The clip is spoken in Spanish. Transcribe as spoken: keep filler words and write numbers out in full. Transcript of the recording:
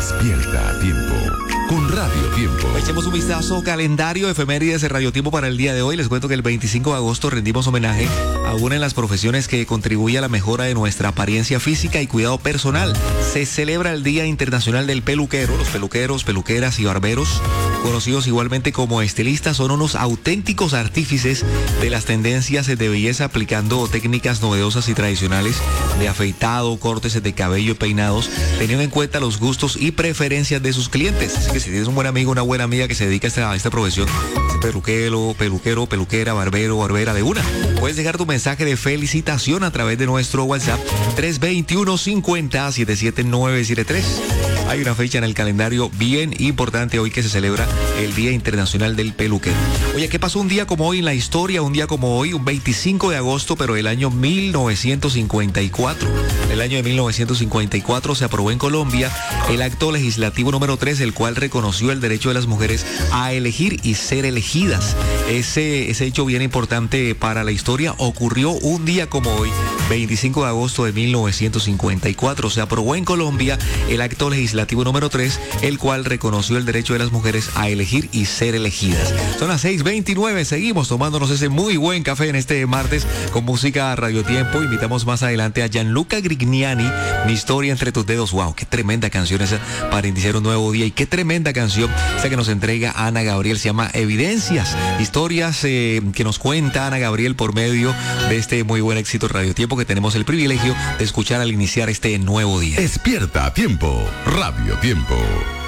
Despierta a tiempo con Radio Tiempo. Echemos un vistazo calendario efemérides de Radio Tiempo para el día de hoy. Les cuento que el veinticinco de agosto rendimos homenaje a una de las profesiones que contribuye a la mejora de nuestra apariencia física y cuidado personal. Se celebra el Día Internacional del Peluquero. Los peluqueros, peluqueras y barberos, conocidos igualmente como estilistas, son unos auténticos artífices de las tendencias de belleza, aplicando técnicas novedosas y tradicionales de afeitado, cortes de cabello y peinados, teniendo en cuenta los gustos y preferencias de sus clientes. Así que si tienes un buen amigo, una buena amiga que se dedica a esta, a esta profesión, peluquero, peluquero, peluquera, barbero, barbera, de una, puedes dejar tu mensaje de felicitación a través de nuestro WhatsApp tres dos uno, cinco cero, siete siete nueve siete tres. Hay una fecha en el calendario bien importante hoy que se celebra el Día Internacional del Peluquero. Oye, ¿qué pasó un día como hoy en la historia? Un día como hoy, un veinticinco de agosto, pero del año mil novecientos cincuenta y cuatro. En el año de mil novecientos cincuenta y cuatro se aprobó en Colombia el acto legislativo número tres, el cual reconoció el derecho de las mujeres a elegir y ser elegidas. Ese, ese hecho bien importante para la historia ocurrió un día como hoy, veinticinco de agosto de mil novecientos cincuenta y cuatro. Se aprobó en Colombia el acto legislativo número tres, el cual reconoció el derecho de las mujeres a elegir y ser elegidas. Son las seis veintinueve, seguimos tomándonos ese muy buen café en este martes con música a Radio Tiempo. Invitamos más adelante a Gianluca Grignani, Mi historia entre tus dedos. Wow, qué tremenda canción esa para iniciar un nuevo día, y qué tremenda canción esa que nos entrega Ana Gabriel, se llama Evidencias. Historias eh, que nos cuenta Ana Gabriel por medio de este muy buen éxito Radio Tiempo que tenemos el privilegio de escuchar al iniciar este nuevo día. Despierta a tiempo, Radio Tiempo.